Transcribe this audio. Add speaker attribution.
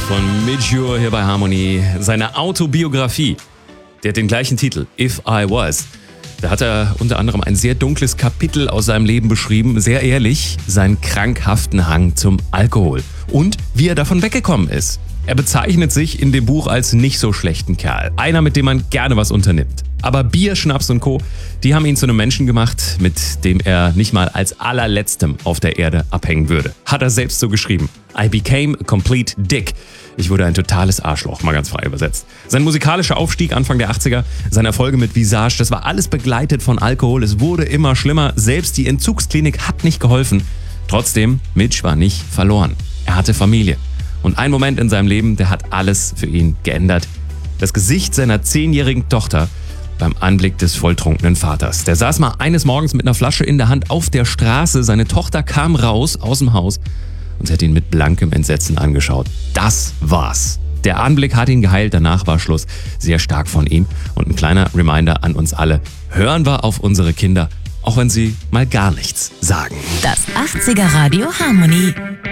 Speaker 1: von Midge hier bei Harmony. Seine Autobiografie, die hat den gleichen Titel, If I Was. Da hat er unter anderem ein sehr dunkles Kapitel aus seinem Leben beschrieben, sehr ehrlich, seinen krankhaften Hang zum Alkohol und wie er davon weggekommen ist. Er bezeichnet sich in dem Buch als nicht so schlechten Kerl, einer, mit dem man gerne was unternimmt. Aber Bier, Schnaps und Co., die haben ihn zu einem Menschen gemacht, mit dem er nicht mal als allerletztem auf der Erde abhängen würde. Hat er selbst so geschrieben. I became a complete dick. Ich wurde ein totales Arschloch, mal ganz frei übersetzt. Sein musikalischer Aufstieg Anfang der 80er, seine Erfolge mit Visage, das war alles begleitet von Alkohol. Es wurde immer schlimmer, selbst die Entzugsklinik hat nicht geholfen. Trotzdem, Midge war nicht verloren. Er hatte Familie. Und ein Moment in seinem Leben, der hat alles für ihn geändert. Das Gesicht seiner 10-jährigen Tochter beim Anblick des volltrunkenen Vaters. Der saß mal eines Morgens mit einer Flasche in der Hand auf der Straße. Seine Tochter kam raus aus dem Haus und sie hat ihn mit blankem Entsetzen angeschaut. Das war's. Der Anblick hat ihn geheilt, danach war Schluss. Sehr stark von ihm. Und ein kleiner Reminder an uns alle. Hören wir auf unsere Kinder, auch wenn sie mal gar nichts sagen.
Speaker 2: Das 80er Radio Harmony.